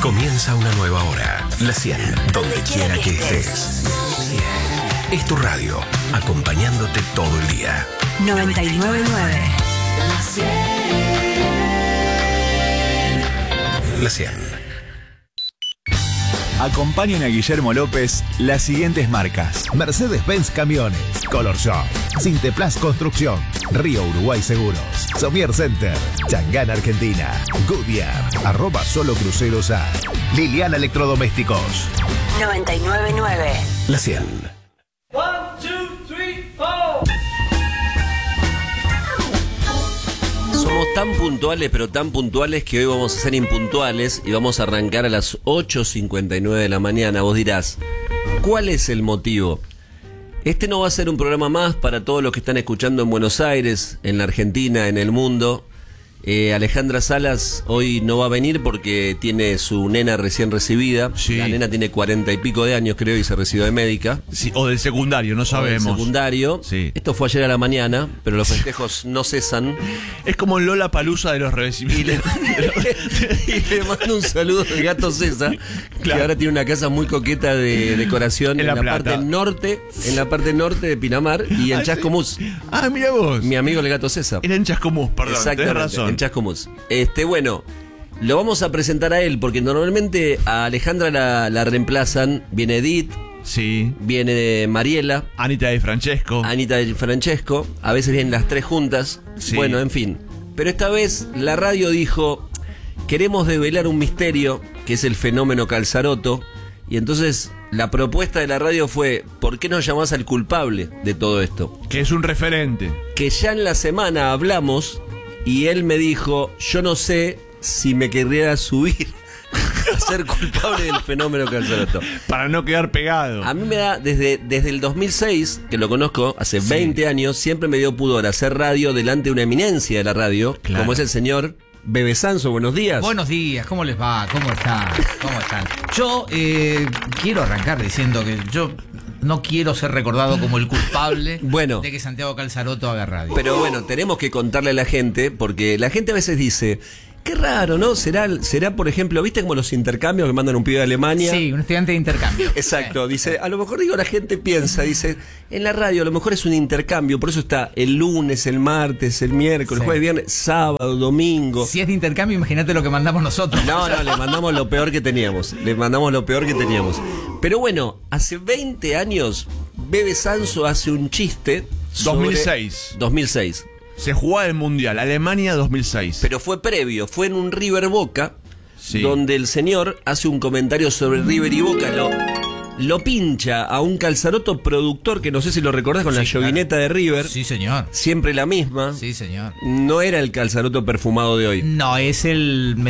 Comienza una nueva hora. La 100, donde quiera que estés. Es tu radio, acompañándote todo el día. 99.9. La 100. La 100. Acompañan a Guillermo López las siguientes marcas: Mercedes-Benz Camiones, Color Shop, Sinteplas Construcción, Río Uruguay Seguros, Somier Center, Changán Argentina, Goodyear, @Solo Cruceros A, Liliana Electrodomésticos. 99.9. La 100. 1, 2, 3, 4. Somos tan puntuales, pero tan puntuales que hoy vamos a ser impuntuales y vamos a arrancar a las 8:59 de la mañana. Vos dirás, ¿cuál es el motivo? Este no va a ser un programa más para todos los que están escuchando en Buenos Aires, en la Argentina, en el mundo. Alejandra Salas hoy no va a venir porque tiene su nena recién recibida. Sí. La nena tiene 40 y pico de años, creo, y se recibió de médica. Sí, o del secundario, no sabemos. Del secundario. Sí. Esto fue ayer a la mañana, pero los festejos no cesan. Es como Lollapalooza de los recibimientos. Y le mando un saludo al gato César, que ahora tiene una casa muy coqueta de decoración En La Plata. parte norte, en la parte norte de Pinamar y en Chascomús. Ah, mira vos. Mi amigo el gato César. Era en Chascomús, perdón, tenés Exactamente, razón. en Chascomús. Bueno, lo vamos a presentar a él porque normalmente a Alejandra la reemplazan. Viene Edith, Sí. viene Mariela, Anita de Francesco. Anita de Francesco, a veces vienen las tres juntas. Sí. Bueno, en fin. Pero esta vez la radio dijo: queremos develar un misterio que es el fenómeno Calzaroto. Y entonces la propuesta de la radio fue: ¿por qué no llamás al culpable de todo esto? Que es un referente. Que ya en la semana hablamos y él me dijo: yo no sé si me querría subir a ser culpable del fenómeno Calzaroto. Para no quedar pegado. A mí me da, desde el 2006, que lo conozco, hace 20 años, siempre me dio pudor hacer radio delante de una eminencia de la radio, Claro. como es el señor Bebe Sanso. Buenos días. Buenos días, ¿cómo les va? ¿Cómo están? ¿Cómo están? Yo quiero arrancar diciendo que yo no quiero ser recordado como el culpable Bueno. de que Santiago Calzaroto haga radio. Pero bueno, tenemos que contarle a la gente, porque la gente a veces dice: qué raro, ¿no? Será, por ejemplo, ¿viste como los intercambios que mandan un pibe de Alemania? Sí, un estudiante de intercambio. Exacto, dice, a lo mejor la gente piensa, dice, en la radio a lo mejor es un intercambio, por eso está el lunes, el martes, el miércoles, Sí. jueves, viernes, sábado, domingo. Si es de intercambio, imagínate lo que mandamos nosotros. No, le mandamos lo peor que teníamos. Pero bueno, hace 20 años, Bebe Sanso hace un chiste sobre... 2006. Se jugaba el Mundial, Alemania 2006. Pero fue previo, fue en un River Boca, Sí. donde el señor hace un comentario sobre River y Boca, lo pincha a un Calzaroto productor, que no sé si lo recordás, con la Sí, claro. llovineta de River, Sí, señor. siempre la misma. Sí, señor. No era el Calzaroto perfumado de hoy. No, es el